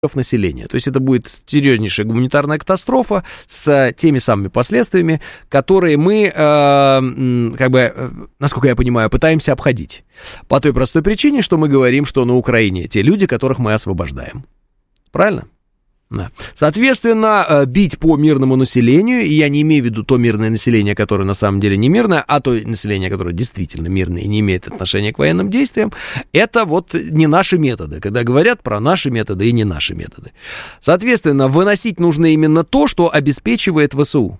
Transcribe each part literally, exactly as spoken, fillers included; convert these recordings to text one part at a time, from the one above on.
населения. То есть это будет серьезнейшая гуманитарная катастрофа с теми самыми последствиями, которые мы, э, как бы, насколько я понимаю, пытаемся обходить. По той простой причине, что мы говорим, что на Украине те люди, которых мы освобождаем. Правильно? Да. Соответственно, бить по мирному населению, и я не имею в виду то мирное население, которое на самом деле не мирное, а то население, которое действительно мирное и не имеет отношения к военным действиям, это вот не наши методы, когда говорят про наши методы и не наши методы. Соответственно, выносить нужно именно то, что обеспечивает ВСУ.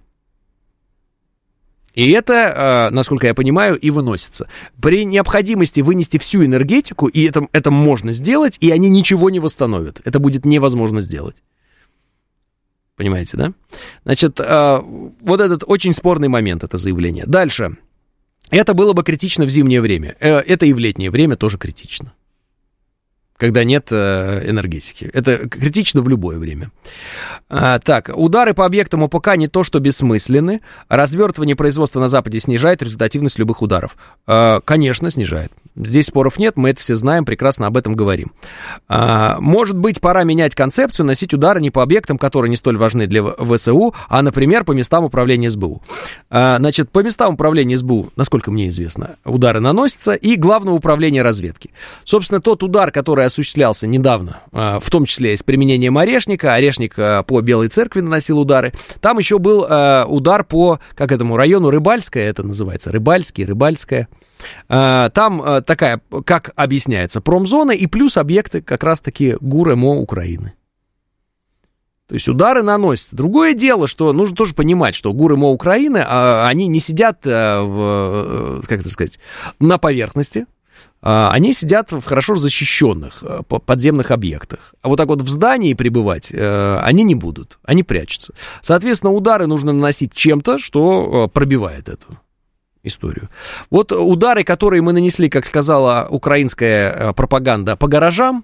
И это, насколько я понимаю, и выносится. При необходимости вынести всю энергетику, и это, это можно сделать, и они ничего не восстановят. Это будет невозможно сделать. Понимаете, да? Значит, вот этот очень спорный момент, это заявление. Дальше. Это было бы критично в зимнее время. Это и в летнее время тоже критично. Когда нет энергетики. Это критично в любое время. А, так, удары по объектам ОПК не то что бессмысленны. Развертывание производства на Западе снижает результативность любых ударов. А, конечно, снижает. Здесь споров нет, мы это все знаем, прекрасно об этом говорим. А, может быть, пора менять концепцию, носить удары не по объектам, которые не столь важны для ВСУ, а, например, по местам управления СБУ. А, значит, по местам управления СБУ, насколько мне известно, удары наносятся, и Главного управления разведки. Собственно, тот удар, который осуществлялся недавно, в том числе и с применением Орешника, Орешник по Белой Церкви наносил удары, там еще был удар по, как этому району, Рыбальское, это называется, Рыбальский, Рыбальское. Там такая, как объясняется, промзона и плюс объекты как раз-таки ГУР-МО Украины. То есть удары наносятся. Другое дело, что нужно тоже понимать, что ГУР-МО Украины, они не сидят, в, как это сказать, на поверхности. Они сидят в хорошо защищенных подземных объектах. А вот так вот в здании пребывать они не будут, они прячутся. Соответственно, удары нужно наносить чем-то, что пробивает эту историю. Вот удары, которые мы нанесли, как сказала украинская пропаганда, по гаражам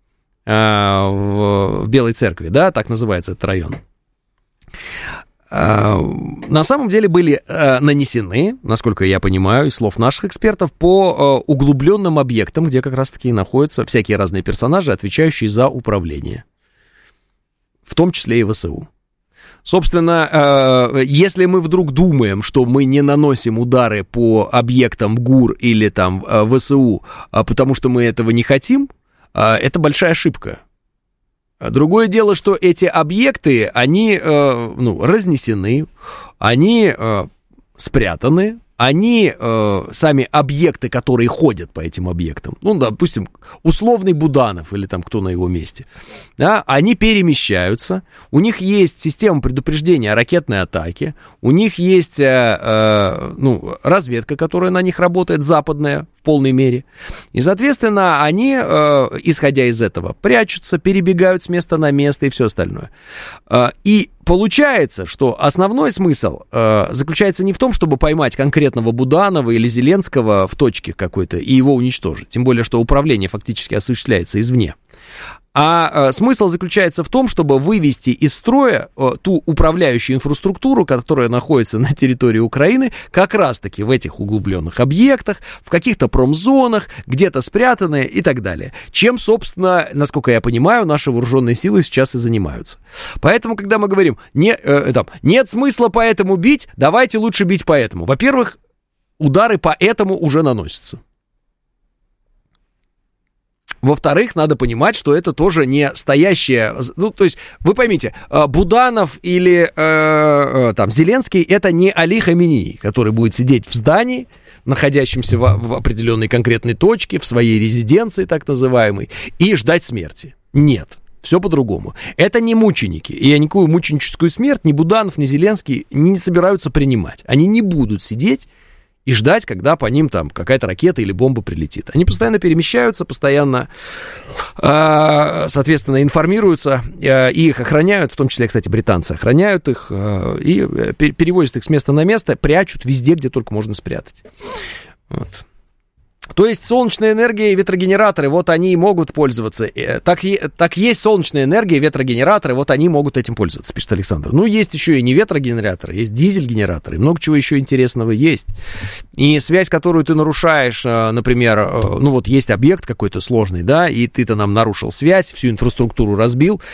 в Белой Церкви, да, так называется этот район, на самом деле были нанесены, насколько я понимаю, из слов наших экспертов, по углубленным объектам, где как раз-таки находятся всякие разные персонажи, отвечающие за управление, в том числе и ВСУ. Собственно, если мы вдруг думаем, что мы не наносим удары по объектам ГУР или там ВСУ, потому что мы этого не хотим, это большая ошибка. Другое дело, что эти объекты, они, э, ну, разнесены, они э, спрятаны, они, э, сами объекты, которые ходят по этим объектам, ну, допустим, условный Буданов или там кто на его месте, да, они перемещаются, у них есть система предупреждения о ракетной атаке, у них есть, э, э, ну, разведка, которая на них работает, западная, в полной мере, и, соответственно, они, э, исходя из этого, прячутся, перебегают с места на место и все остальное. Э, и получается, что основной смысл э, заключается не в том, чтобы поймать конкретного Буданова или Зеленского в точке какой-то и его уничтожить, тем более, что управление фактически осуществляется извне. А э, смысл заключается в том, чтобы вывести из строя э, ту управляющую инфраструктуру, которая находится на территории Украины, как раз-таки в этих углубленных объектах, в каких-то промзонах, где-то спрятанные и так далее. Чем, собственно, насколько я понимаю, наши вооруженные силы сейчас и занимаются. Поэтому, когда мы говорим, не, э, там, нет смысла по этому бить, давайте лучше бить по этому. Во-первых, удары по этому уже наносятся. Во-вторых, надо понимать, что это тоже не стоящее... Ну, то есть, вы поймите, Буданов или э, там, Зеленский — это не Али Хаменеи, который будет сидеть в здании, находящемся в, в определенной конкретной точке, в своей резиденции, так называемой, и ждать смерти. Нет. Все по-другому. Это не мученики. И никакую мученическую смерть ни Буданов, ни Зеленский не собираются принимать. Они не будут сидеть и ждать, когда по ним там какая-то ракета или бомба прилетит. Они постоянно перемещаются, постоянно, э, соответственно, информируются, э, и их охраняют, в том числе, кстати, британцы охраняют их, э, и перевозят их с места на место, прячут везде, где только можно спрятать. Вот. То есть солнечная энергия и ветрогенераторы, вот они и могут пользоваться. Так, так есть солнечная энергия и ветрогенераторы, вот они могут этим пользоваться, пишет Александр. Ну, есть еще и не ветрогенераторы, есть дизель-генераторы, много чего еще интересного есть. И связь, которую ты нарушаешь, например, ну вот есть объект какой-то сложный, да, и ты-то нам нарушил связь, всю инфраструктуру разбил,